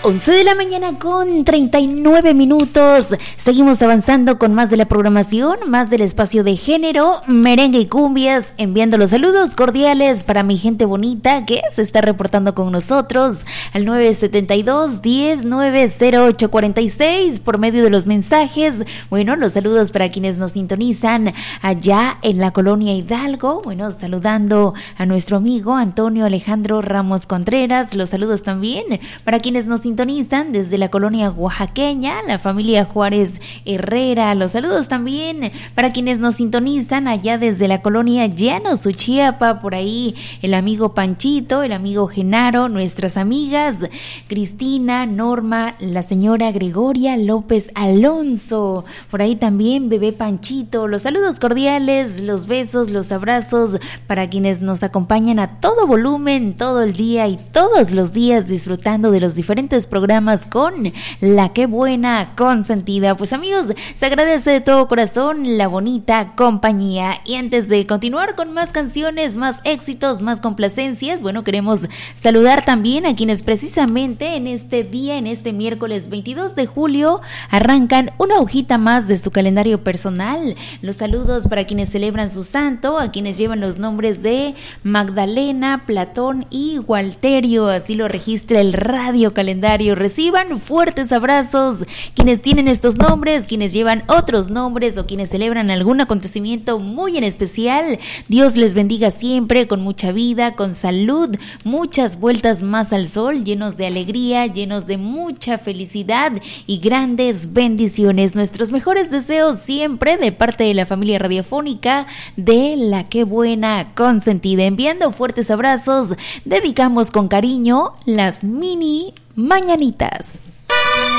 11 de la mañana con 39 minutos. Seguimos avanzando con más de la programación, más del espacio de género, merengue y cumbias, enviando los saludos cordiales para mi gente bonita que se está reportando con nosotros al 972-10-90846 por medio de los mensajes. Bueno, los saludos para quienes nos sintonizan allá en la colonia Hidalgo. Bueno, saludando a nuestro amigo Antonio Alejandro Ramos Contreras. Los saludos también para quienes nos sintonizan desde la colonia oaxaqueña, la familia Juárez Herrera. Los saludos también para quienes nos sintonizan allá desde la colonia Llanos, Suchiapa, por ahí el amigo Panchito, el amigo Genaro, nuestras amigas Cristina, Norma, la señora Gregoria López Alonso, por ahí también bebé Panchito. Los saludos cordiales, los besos, los abrazos para quienes nos acompañan a todo volumen, todo el día y todos los días disfrutando de los diferentes programas con la Qué Buena Consentida. Pues amigos, se agradece de todo corazón la bonita compañía. Y antes de continuar con más canciones, más éxitos, más complacencias, bueno, queremos saludar también a quienes precisamente en este día, en este miércoles 22 de julio, arrancan una hojita más de su calendario personal. Los saludos para quienes celebran su santo, a quienes llevan los nombres de Magdalena, Platón y Walterio, así lo registra el radio calendario. Reciban fuertes abrazos quienes tienen estos nombres, quienes llevan otros nombres o quienes celebran algún acontecimiento muy en especial. Dios les bendiga siempre con mucha vida, con salud, muchas vueltas más al sol, llenos de alegría, llenos de mucha felicidad y grandes bendiciones. Nuestros mejores deseos siempre de parte de la familia radiofónica de la Qué Buena Consentida. Enviando fuertes abrazos, dedicamos con cariño las mini mañanitas.